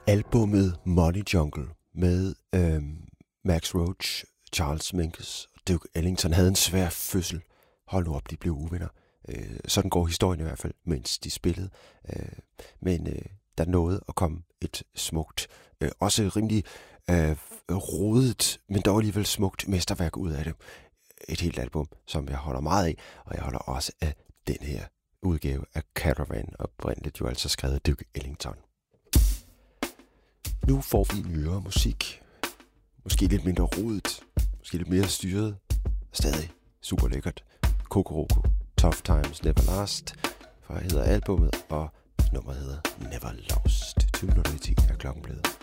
Albummet Money Jungle med Max Roach, Charles Mingus og Duke Ellington havde en svær fødsel. Hold nu op, de blev uvenner. Sådan går historien i hvert fald, mens de spillede. Men der nåede at komme et smukt, også rimelig rodet, men dog alligevel smukt mesterværk ud af det. Et helt album, som jeg holder meget af, og jeg holder også af den her udgave af Caravan, oprindeligt jo altså skrevet Duke Ellington. Nu får vi nyere musik. Måske lidt mindre rodet, måske lidt mere styret. Stadig super lækkert. Kokoroko, Tough Times Never Last, for hedder albummet, og nummeret hedder Never Lost. 20:10 er klokken blevet.